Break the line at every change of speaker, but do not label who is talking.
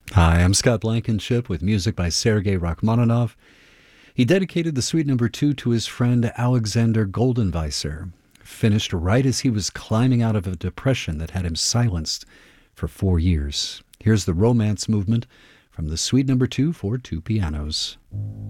Hi, I'm Scott Blankenship with music by Sergei Rachmaninoff. He dedicated the Suite Number 2 to his friend Alexander Goldenweiser, finished right as he was climbing out of a depression that had him silenced for 4 years. Here's the Romance movement from the Suite Number 2 for two pianos.